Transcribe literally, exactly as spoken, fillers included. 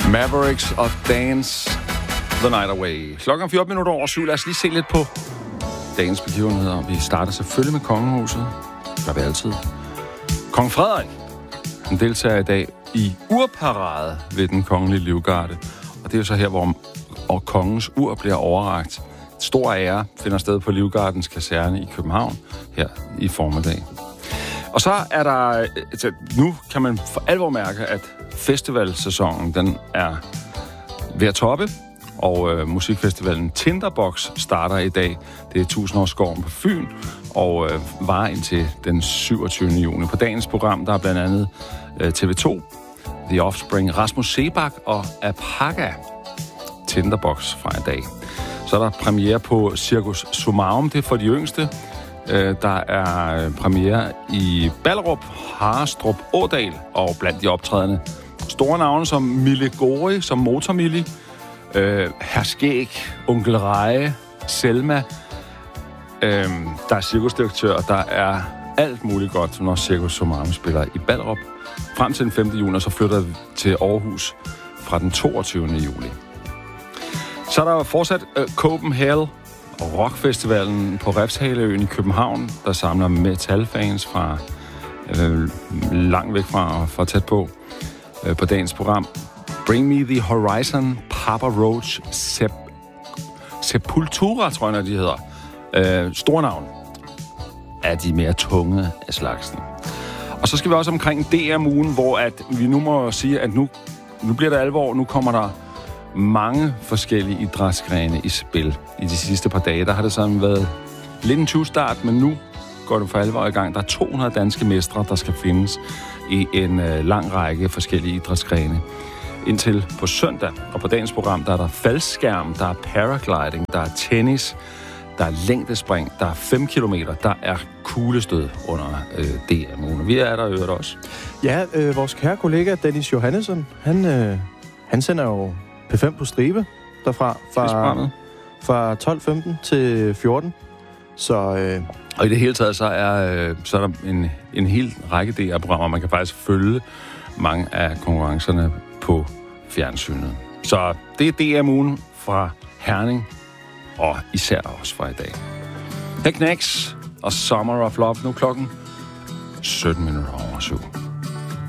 Mavericks og Dance the Night Away. Klokken fjorten minutter over syv. Lad os lige se lidt på dagens begivenheder. Vi starter selvfølgelig med kongehuset. Det gør vi altid. Kong Frederik, han deltager i dag i urparade ved den kongelige livgarde. Og det er jo så her, hvor og kongens ur bliver overrakt. Stor ære finder sted på Livgardens kaserne i København her i formiddag. Og så er der... Altså, nu kan man for alvor mærke, at festivalsæsonen den er ved at toppe. Og øh, musikfestivalen Tinderbox starter i dag. Det er tusindårsskoven på Fyn. Og øh, varer indtil den syvogtyvende juni. På dagens program, der er blandt andet øh, T V to, The Offspring, Rasmus Seebach og Apaka. Tinderbox fra i dag. Så er der premiere på Cirkus Summarum, det er for de yngste. Øh, der er premiere i Ballerup, Harrestrup, Ådal, og blandt de optrædende store navne som Mille Gori, som Motormilli, øh, Herr Skæg, Onkel Reje, Selma. Øh, der er cirkusdirektør, og der er alt muligt godt, når Cirkus Summarum spiller i Ballerup. Frem til den femte juni, og så flytter vi til Aarhus fra den toogtyvende juli. Så er der fortsat uh, Copenhagen og Rockfestivalen på Refshaleøen i København, der samler metalfans fra uh, langt væk fra, fra tæt på uh, på dagens program. Bring Me The Horizon, Papa Roach, Sep- Sepultura, tror jeg, de hedder. Uh, store navn er de mere tunge af slagsen. Og så skal vi også omkring D M-ugen, hvor at vi nu må sige, at nu, nu bliver det alvor, nu kommer der mange forskellige idrætsgrene i spil. I de sidste par dage, der har det sådan været lidt en tyve-start, men nu går det for alvor i gang. Der er to hundrede danske mestre, der skal findes i en øh, lang række forskellige idrætsgrene. Indtil på søndag, og på dagens program, der er der faldskærm, der er paragliding, der er tennis, der er længdespring, der er fem kilometer, der er kuglestød under øh, D M-ugen. Vi er der i øvrigt også. Ja, øh, vores kære kollega Dennis Johannesson, han, øh, han sender jo P fem på stribe derfra, fra, fra tolv femten til fjorten. Så, øh... Og i det hele taget, så er, øh, så er der en, en hel række D R-programmer. Man kan faktisk følge mange af konkurrencerne på fjernsynet. Så det er D M-ugen fra Herning, og især også fra i dag. The Knacks og Summer of Love, nu klokken sytten minutter over syv.